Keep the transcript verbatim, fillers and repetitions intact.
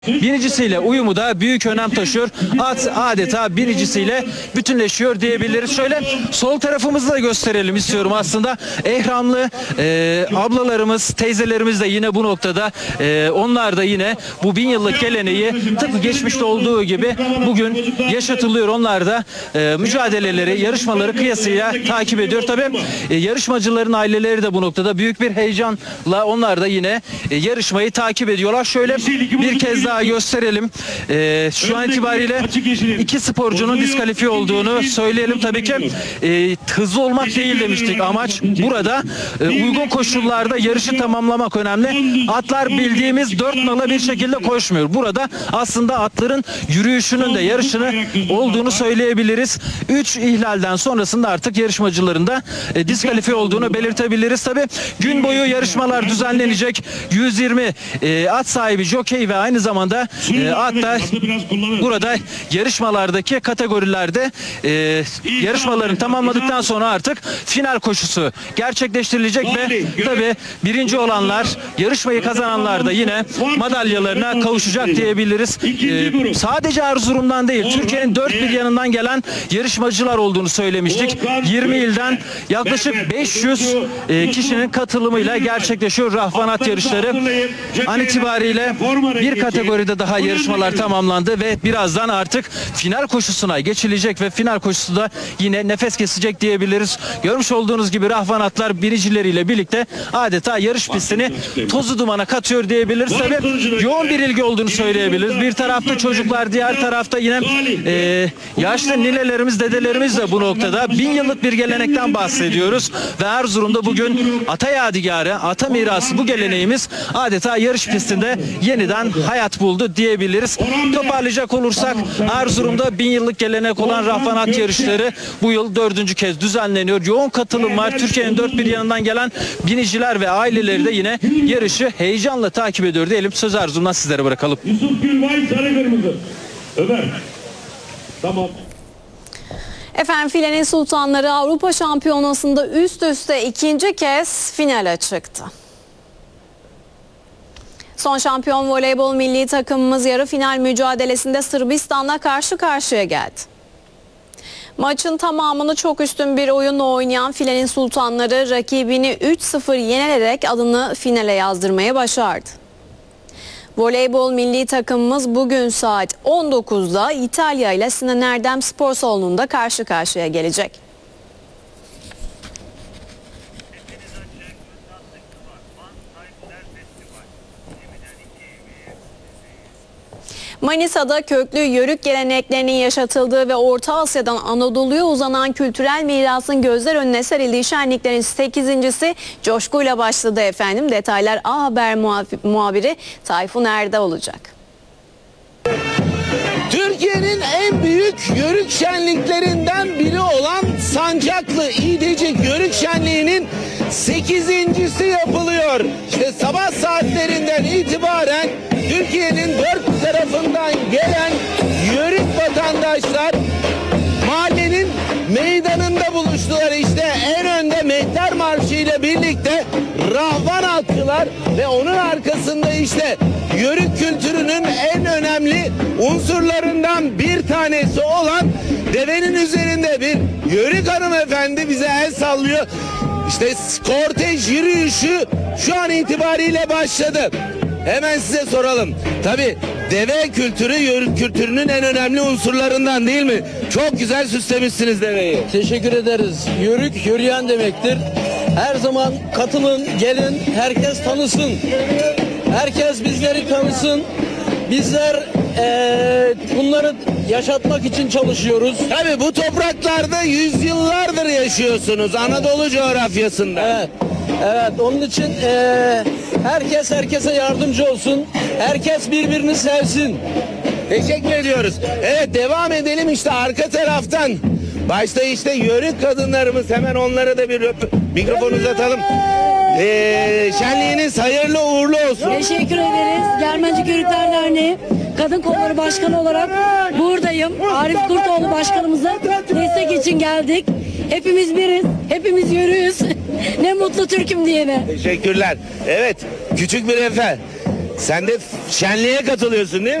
Binicisiyle uyumu da büyük önem taşıyor. At adeta binicisiyle bütünleşiyor diyebiliriz. Şöyle sol tarafımızı da gösterelim istiyorum aslında. Ehramlı e, ablalarımız, teyzelerimiz de yine bu noktada. E, onlar da yine bu bin yıllık geleneği tıpkı geçmişte olduğu gibi bugün yaşatılıyor. Onlar da e, mücadeleleri, yarışmaları kıyasıya takip ediyor. Tabii e, yarışmacıların aileleri de bu noktada büyük bir heyecanla onlar da yine e, yarışmayı takip ediyorlar. Şöyle bir kez daha gösterelim. Ee, şu an itibariyle iki sporcunun diskalifiye olduğunu söyleyelim. Tabii ki e, hızlı olmak değil demiştik. Amaç burada e, uygun koşullarda yarışı tamamlamak önemli. Atlar bildiğimiz dört nala bir şekilde koşmuyor. Burada aslında atların yürüyüşünün de yarışını olduğunu söyleyebiliriz. üç ihlalden sonrasında artık yarışmacıların da e, diskalifiye olduğunu belirtebiliriz. Tabii gün boyu yarışmalar düzenlenecek. yüz yirmi e, at sahibi jokey ve aynı zamanda e, hatta burada yarışmalardaki kategorilerde e, yarışmaların tamamladıktan sonra artık final koşusu gerçekleştirilecek ve tabi birinci olanlar, yarışmayı kazananlar da yine madalyalarına kavuşacak diyebiliriz. E, sadece Erzurum'dan değil, Türkiye'nin dört bir yanından gelen yarışmacılar olduğunu söylemiştik. yirmi ilden yaklaşık beş yüz e, kişinin katılımıyla gerçekleşiyor rahvanat yarışları. An itibariyle bir kategoride daha yarışmalar tamamlandı ve birazdan artık final koşusuna geçilecek ve final koşusu da yine nefes kesecek diyebiliriz. Görmüş olduğunuz gibi rahvanatlar binicileriyle birlikte adeta yarış pistini tozu dumana katıyor diyebiliriz. Tabii yoğun bir ilgi olduğunu söyleyebiliriz. Bir tarafta çocuklar, diğer tarafta yine e, yaşlı ninelerimiz, dedelerimiz de bu noktada. Bin yıllık bir gelenekten bahsediyoruz ve Erzurum'da bugün ata yadigarı, ata mirası bu geleneğimiz adeta yarış pistinde yeniden hayat buldu diyebiliriz. Toparlayacak olursak Erzurum'da bin yıllık gelenek olan rahvanat yarışları bu yıl dördüncü kez düzenleniyor. Yoğun katılım var. Türkiye'nin dört bir yanından gelen biniciler ve aileleri de yine yarışı heyecanla takip ediyor diyelim. Söz Erzurum'dan sizlere bırakalım. Yusuf Gülbay sarı kırmızı. Ömer. Tamam. Efendim filenin sultanları Avrupa Şampiyonası'nda üst üste ikinci kez finale çıktı. Son şampiyon voleybol milli takımımız yarı final mücadelesinde Sırbistan'la karşı karşıya geldi. Maçın tamamını çok üstün bir oyunla oynayan filenin sultanları rakibini üç sıfır yenilerek adını finale yazdırmayı başardı. Voleybol milli takımımız bugün saat on dokuzda İtalya ile Sinan Erdem Spor Salonu'nda karşı karşıya gelecek. Manisa'da köklü yörük geleneklerinin yaşatıldığı ve Orta Asya'dan Anadolu'ya uzanan kültürel mirasın gözler önüne serildiği şenliklerin sekizincisi coşkuyla başladı efendim. Detaylar A Haber muhabiri Tayfun Er'de olacak. Türkiye'nin en büyük yörük şenliklerinden biri olan Sancaklı İdecik Yörük Şenliği'nin sekizincisi yapılıyor. İşte sabah saatlerinden itibaren Türkiye'nin dört tarafından gelen yörük vatandaşlar mahallenin meydanında buluştular. İşte en önde Mehter Marşı ile birlikte rahvan attılar ve onun arkasında işte yörük kültürünün en önemli unsurlarından bir tanesi olan devenin üzerinde bir yörük hanımefendi bize el sallıyor. İşte kortej yürüyüşü şu an itibariyle başladı. Hemen size soralım. Tabii deve kültürü yörük kültürünün en önemli unsurlarından değil mi? Çok güzel süslemişsiniz deveyi. Teşekkür ederiz. Yörük yürüyen demektir. Her zaman katılın, gelin, herkes tanısın. Herkes bizleri tanısın. Bizler ee, bunları yaşatmak için çalışıyoruz. Tabii bu topraklarda yüzyıllardır yaşıyorsunuz Anadolu coğrafyasında. Evet, evet. Onun için ee, herkes herkese yardımcı olsun. Herkes birbirini sevsin. Teşekkür ediyoruz. Evet, devam edelim işte arka taraftan. Başta işte yörük kadınlarımız, hemen onlara da bir öp mikrofon uzatalım. Ee, şenliğiniz hayırlı uğurlu olsun. Teşekkür ederiz. Germencik Yörükler Derneği Kadın Kolları Başkanı olarak buradayım. Arif Kurtoğlu Başkanımıza destek için geldik. Hepimiz biriz, hepimiz yürüyüz. Ne mutlu Türk'üm diyene. Teşekkürler. Evet, küçük bir efe. Sen de şenliğe katılıyorsun değil mi?